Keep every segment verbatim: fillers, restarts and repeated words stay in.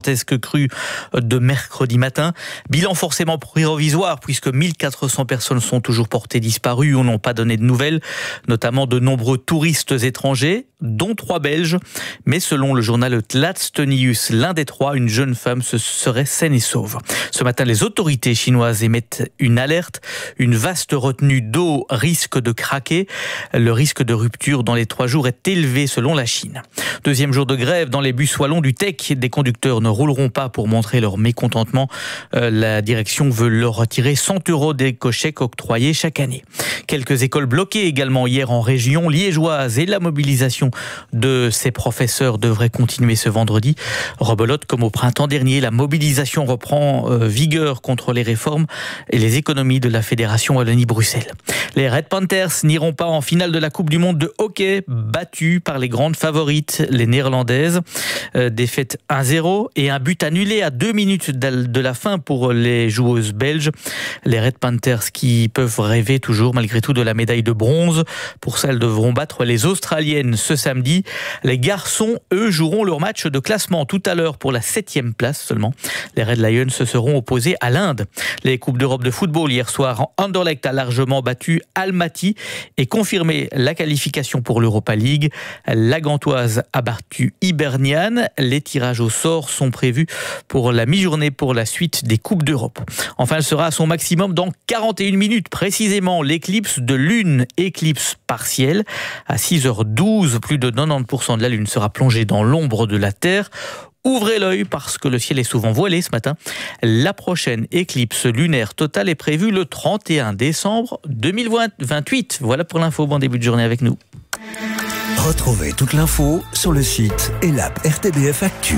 que cru de mercredi matin. Bilan forcément provisoire puisque mille quatre cents personnes sont toujours portées disparues ou n'ont pas donné de nouvelles, notamment de nombreux touristes étrangers, dont trois Belges. Mais selon le journal Tlatstonius, l'un des trois, une jeune femme, se serait saine et sauve. Ce matin, les autorités chinoises émettent une alerte. Une vaste retenue d'eau risque de craquer. Le risque de rupture dans les trois jours est élevé selon la Chine. Deuxième jour de grève dans les bus wallons du T E C. Des conducteurs ne rouleront pas pour montrer leur mécontentement. Euh, la direction veut leur retirer cent euros d'éco-chèques octroyés chaque année. Quelques écoles bloquées également hier en région liégeoise et la mobilisation de ces professeurs devrait continuer ce vendredi. Rebelote comme au printemps dernier, la mobilisation reprend euh, vigueur contre les réformes et les économies de la Fédération Wallonie-Bruxelles. Les Red Panthers n'iront pas en finale de la Coupe du Monde de hockey, battus par les grandes favorites, les Néerlandaises. Euh, défaite un zéro et un but annulé à deux minutes de la fin pour les joueuses belges. Les Red Panthers qui peuvent rêver toujours malgré tout de la médaille de bronze. Pour ça, elles devront battre les Australiennes ce samedi. Les garçons, eux, joueront leur match de classement tout à l'heure pour la septième place seulement. Les Red Lions se seront opposés à l'Inde. Les Coupes d'Europe de football hier soir, Anderlecht a largement battu Almaty et confirmé la qualification pour l'Europa League. La Gantoise a battu Hibernian. Les tirages au sort sont prévus pour la mi-journée pour la suite des Coupes d'Europe. Enfin, elle sera à son maximum dans quarante et une minutes précisément. L'éclipse de lune, éclipse partielle. À six heures douze, plus de quatre-vingt-dix pour cent de la lune sera plongée dans l'ombre de la Terre. Ouvrez l'œil parce que le ciel est souvent voilé ce matin. La prochaine éclipse lunaire totale est prévue le trente et un décembre deux mille vingt-huit. Voilà pour l'info. Bon début de journée avec nous. Retrouvez toute l'info sur le site et l'app R T B F Actu.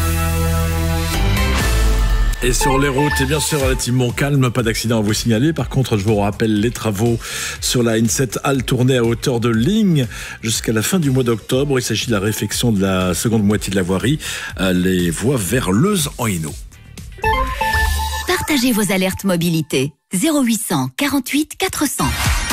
Et sur les routes, eh bien c'est relativement calme, pas d'accident à vous signaler. Par contre, je vous rappelle les travaux sur la N sept Halle tournée à hauteur de Ligne jusqu'à la fin du mois d'octobre. Il s'agit de la réfection de la seconde moitié de la voirie, les voies vers Leuze en Hainaut. Partagez vos alertes mobilité. zéro huit cent quarante-huit quatre cents.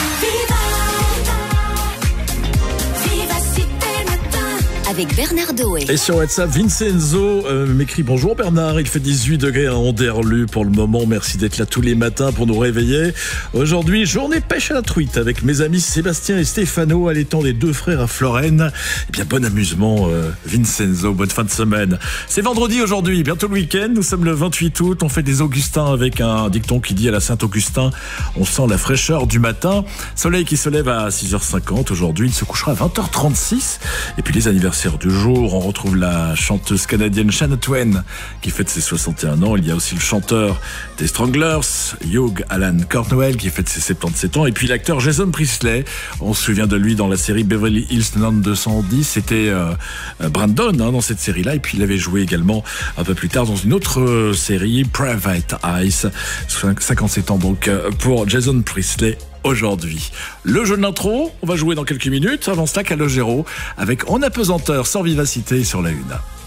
Avec Bernard Doé. Et sur WhatsApp, Vincenzo euh, m'écrit: bonjour Bernard, il fait dix-huit degrés à Anderlu pour le moment. Merci d'être là tous les matins pour nous réveiller. Aujourd'hui, journée pêche à la truite avec mes amis Sébastien et Stéphano à l'étang des deux frères à Florenne. Eh bien, bon amusement, euh, Vincenzo. Bonne fin de semaine. C'est vendredi aujourd'hui, bientôt le week-end. Nous sommes le vingt-huit août. On fait des Augustins avec un dicton qui dit à la Saint-Augustin: on sent la fraîcheur du matin. Soleil qui se lève à six heures cinquante. Aujourd'hui, il se couchera à vingt heures trente-six. Et puis les anniversaires du jour, on retrouve la chanteuse canadienne Shania Twain qui fête ses soixante et un ans. Il y a aussi le chanteur des Stranglers, Hugh Alan Cornwell, qui fête ses soixante-dix-sept ans. Et puis l'acteur Jason Priestley, on se souvient de lui dans la série Beverly Hills neuf cent soixante-dix. C'était euh, Brandon hein, dans cette série-là. Et puis il avait joué également un peu plus tard dans une autre euh, série, Private Eyes. cinquante-sept ans donc pour Jason Priestley. Aujourd'hui, le jeu de l'intro, on va jouer dans quelques minutes. Avant cela, Calogero avec En apesanteur sans vivacité sur la une.